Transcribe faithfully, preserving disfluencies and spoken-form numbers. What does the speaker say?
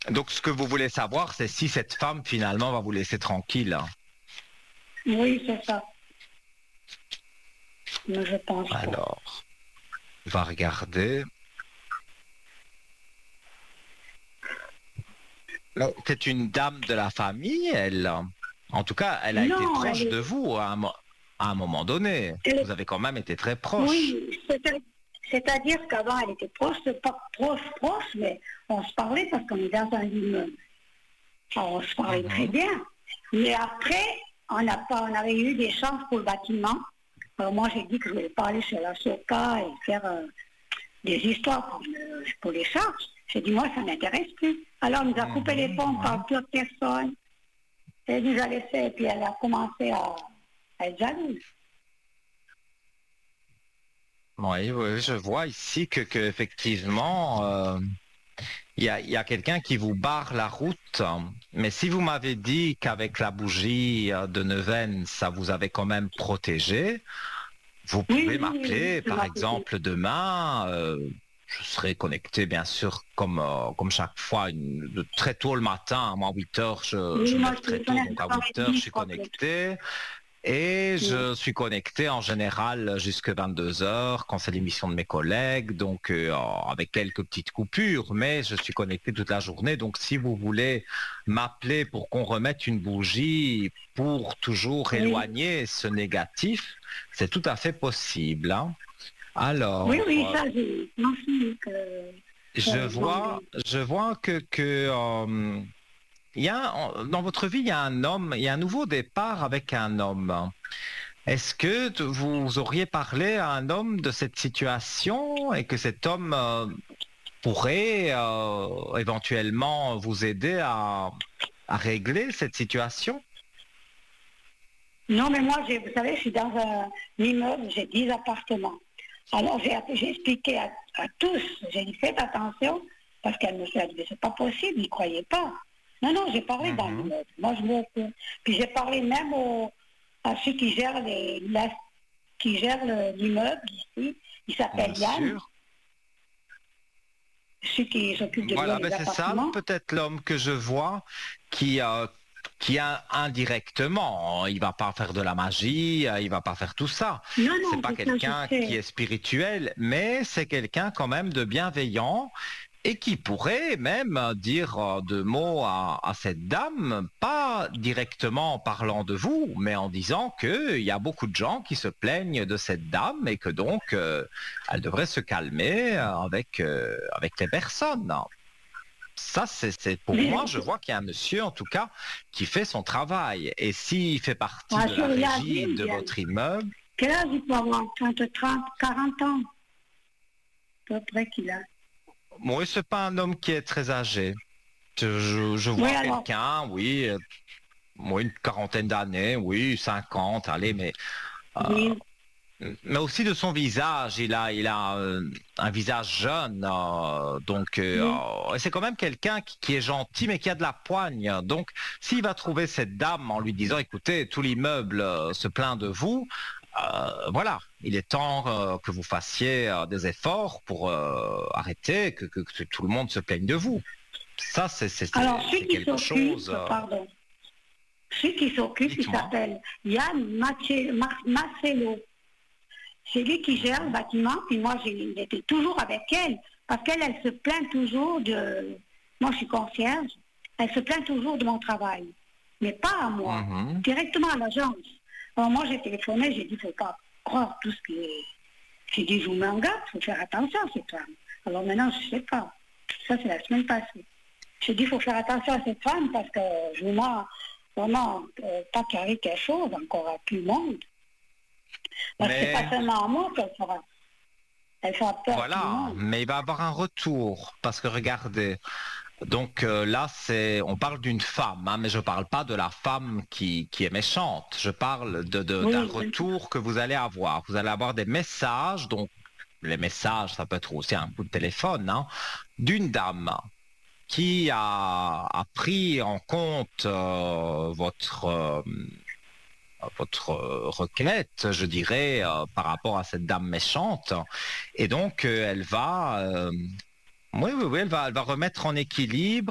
Donc, ce que vous voulez savoir, c'est si cette femme, finalement, va vous laisser tranquille. Oui, c'est ça. Mais je pense pas. Alors, on va regarder. Alors, c'est une dame de la famille, elle. En tout cas, elle a été Non, elle proche est, de vous à un, mo- à un moment donné. elle Vous est- avez quand même été très proche. oui, c'est- c'est-à-dire qu'avant elle était proche, pas proche, proche, mais on se parlait parce qu'on est dans un immeuble. Alors, on se parlait très Mhm. bien. Mais après, on n'a pas, on avait eu des chances pour le bâtiment. Alors moi, j'ai dit que je voulais pas aller chez la Soca et faire euh, des histoires pour, le- pour les charges. J'ai dit, moi, ça ne m'intéresse plus. Alors, on nous a coupé les Mhm, ponts ouais. par toute personne. Elle nous a laissé, et puis elle a commencé à, à être jalouse. Oui, oui, je vois ici que, que effectivement, euh, il y a, il y a quelqu'un qui vous barre la route. Mais si vous m'avez dit qu'avec la bougie euh, de Neuvaine, ça vous avait quand même protégé, vous Oui, pouvez oui, oui, oui, m'appeler, ça par m'a coupé. exemple, demain. Euh, je serai connecté, bien sûr, comme, euh, comme chaque fois, une- de très tôt le matin. Moi, à huit heures, je, je Oui, me moi, lève je très téléphone tôt. à Donc, à huit heures, je neuf heures trente, je suis crois que le truc. connecté. Et Oui. je suis connecté en général jusque vingt-deux heures quand c'est l'émission de mes collègues, donc euh, avec quelques petites coupures, mais je suis connecté toute la journée. Donc si vous voulez m'appeler pour qu'on remette une bougie pour toujours Oui, éloigner ce négatif, c'est tout à fait possible, hein. oui, Alors, oui, euh, ça, j'ai mentionné que je j'avais vois, demandé. je vois que, que euh, il y a, dans votre vie, il y a un homme, il y a un nouveau départ avec un homme. Est-ce que t- vous auriez parlé à un homme de cette situation et que cet homme euh, pourrait euh, éventuellement vous aider à, à régler cette situation? Non, mais moi, j'ai- vous savez, je suis dans un immeuble, j'ai dix appartements. Alors, j'ai j'ai expliqué à, à tous, j'ai dit, faites attention, parce qu'elle me fait, c'est pas possible, ils ne croyaient pas. Non, non, j'ai parlé dans Mhm. l'immeuble. Moi, je me... Puis j'ai parlé même au, à ceux qui gèrent les, la- qui gèrent le- l'immeuble ici. Il s'appelle Bien Yann, sûr. ceux qui s'occupent de louer Voilà, ben les c'est ça appartements. peut-être l'homme que je vois qui, euh, qui a indirectement, il va pas faire de la magie, euh, il va pas faire tout ça. Non, C'est non, pas c'est ça, je quelqu'un qui sais. est spirituel, mais c'est quelqu'un quand même de bienveillant et qui pourrait même dire euh, deux mots à, à cette dame, pas directement en parlant de vous, mais en disant qu'il y a beaucoup de gens qui se plaignent de cette dame et que donc euh, elle devrait se calmer euh, avec, euh, avec les personnes. Ça, c'est c'est- pour moi, Mais, je vois qu'il y a un monsieur, en tout cas, qui fait son travail. Et s'il fait partie ah, de la sur régie Yann, de Yann. votre immeuble, Quel âge il peut avoir? Entre trente, quarante ans, à peu près qu'il a. moi, c'est pas un homme qui est très âgé. Je, je- je Oui, vois alors, quelqu'un, oui, euh, moi, une quarantaine d'années, oui, cinquante, allez, mais, oui. mais aussi de son visage. Il a, il a euh, un visage jeune, euh, donc euh, Oui. euh, c'est quand même quelqu'un qui, qui est gentil, mais qui a de la poigne. Donc, s'il va trouver cette dame en lui disant, écoutez, tout l'immeuble euh, se plaint de vous, euh, voilà, il est temps euh, que vous fassiez euh, des efforts pour euh, arrêter que, que- que tout le monde se plaigne de vous. Ça, c'est c'est- Alors, c'est- celui c'est qui quelque chose. s'occupe, euh, pardon, celui qui s'occupe, il dites-moi. s'appelle Yann Mace- Mar- Marcelo. C'est lui qui gère le bâtiment, puis moi, j'ai- j'étais toujours avec elle, parce qu'elle, elle se plaint toujours de... Moi, je suis concierge, elle se plaint toujours de mon travail, mais pas à moi, Mhm. directement à l'agence. Alors moi, j'ai téléphoné, j'ai dit, il ne faut pas croire tout ce qui est... J'ai dit, je vous mets en garde, il faut faire attention à cette femme. Alors maintenant, je ne sais pas. Ça, c'est la semaine passée. J'ai dit, il faut faire attention à cette femme, parce que je veux vraiment euh, pas qu'il arrive quelque chose encore à tout le monde. Parce que c'est pas Mais seulement à moi qu'elle fera. Elle fera peur à tout le voilà, monde. mais il va avoir un retour parce que regardez. Donc euh, là, c'est, on parle d'une femme, hein, mais je ne parle pas de la femme qui, qui est méchante. Je parle de, de- d'un Oui, oui. retour que vous allez avoir. Vous allez avoir des messages, donc les messages, ça peut être aussi un coup de téléphone, hein, d'une dame qui a, a pris en compte euh, votre, euh, votre euh, requête, je dirais, euh, par rapport à cette dame méchante. Et donc, euh, elle va... euh, oui, oui, oui, elle va, elle va remettre en équilibre